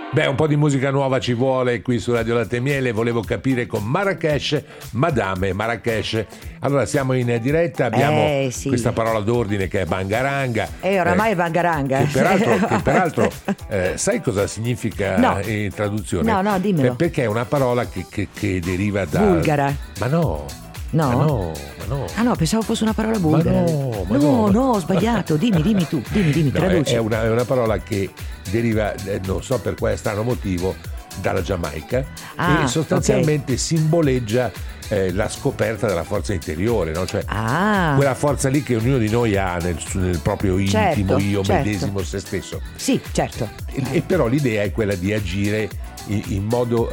Beh, un po' di musica nuova ci vuole qui su Radio Latte e Miele. Volevo capire con Marrakesh, Madame Marrakesh. Allora, siamo in diretta, abbiamo sì. questa parola d'ordine che è bangaranga. Oramai è bangaranga. Che peraltro sai cosa significa in traduzione? No, dimmelo. Perché è una parola che deriva da... Bulgara. Ma no. No? Ma no. Ah no, pensavo fosse una parola bulgara. No, ho sbagliato. Dimmi tu, traduci. È una parola che deriva, non so per quale strano motivo, dalla Giamaica e sostanzialmente simboleggia la scoperta della forza interiore, no? Cioè quella forza lì che ognuno di noi ha nel proprio intimo medesimo se stesso. Sì, certo. E però l'idea è quella di agire in modo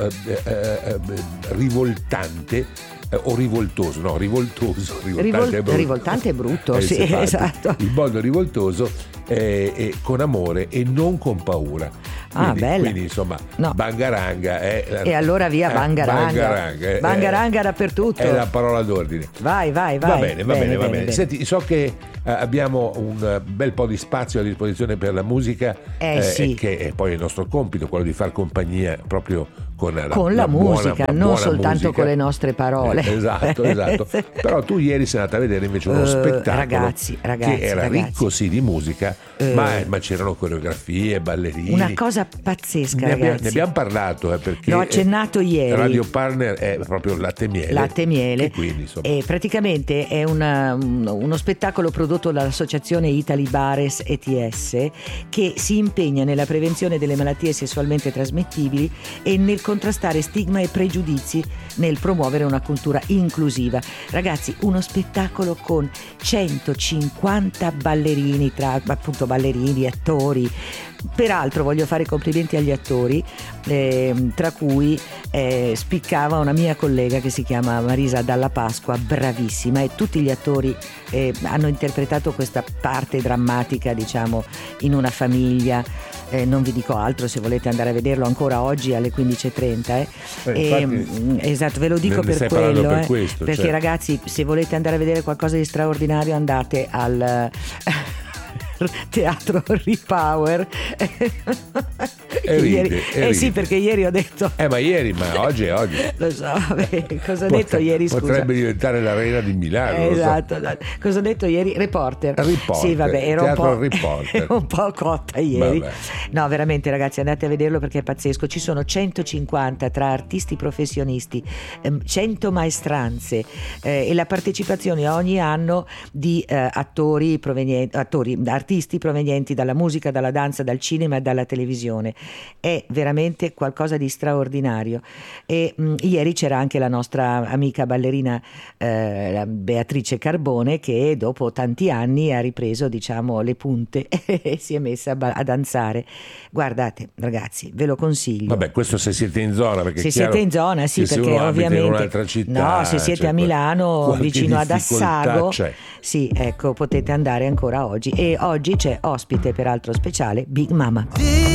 rivoltante o rivoltoso, no, rivoltoso. Rivoltante è brutto, sì, esatto. Il modo rivoltoso con amore e non con paura. Quindi insomma, bangaranga è... E allora via bangaranga. Bangaranga dappertutto. È la parola d'ordine. Vai. Va bene. Senti, so che abbiamo un bel po' di spazio a disposizione per la musica, sì. che è poi il nostro compito, quello di far compagnia proprio con la musica, non soltanto musica. Con le nostre parole. Esatto. Però tu ieri sei andata a vedere invece uno spettacolo ragazzi, che era ricco sì di musica, ma c'erano coreografie, ballerini. Una cosa pazzesca, ragazzi. Ne abbiamo parlato perché l'ho accennato ieri. Radio Partner è proprio Latte e Miele. E quindi, insomma. E praticamente è uno spettacolo prodotto dall'associazione Italy Bares ETS, che si impegna nella prevenzione delle malattie sessualmente trasmettibili e nel contrastare stigma e pregiudizi, nel promuovere una cultura inclusiva. Ragazzi, uno spettacolo con 150 ballerini, tra appunto ballerini, attori. Peraltro voglio fare complimenti agli attori, tra cui spiccava una mia collega che si chiama Marisa Dalla Pasqua, bravissima, e tutti gli attori hanno interpretato questa parte drammatica, diciamo, in una famiglia. Non vi dico altro, se volete andare a vederlo ancora oggi alle 15:30. Esatto, ve lo dico per quello, perché ragazzi, se volete andare a vedere qualcosa di straordinario andate al Teatro Repower. Sì, perché ieri ho detto ma oggi è oggi. Lo so, cosa ho detto ieri, scusa? Potrebbe diventare l'Arena di Milano. Esatto, cosa ho detto ieri? Reporter. Sì, vabbè, ero un po' cotta ieri. Vabbè. No, veramente ragazzi, andate a vederlo perché è pazzesco. Ci sono 150 tra artisti professionisti, 100 maestranze e la partecipazione ogni anno di artisti provenienti dalla musica, dalla danza, dal cinema e dalla televisione. È veramente qualcosa di straordinario. E ieri c'era anche la nostra amica ballerina Beatrice Carbone, che dopo tanti anni ha ripreso, diciamo, le punte e si è messa a danzare. Guardate ragazzi, ve lo consiglio. Vabbè, questo se siete in zona, perché se siete in zona, sì, perché ovviamente in un'altra città, se siete a Milano vicino ad Assago, sì, ecco, potete andare ancora oggi. E oggi c'è ospite peraltro speciale Big Mama.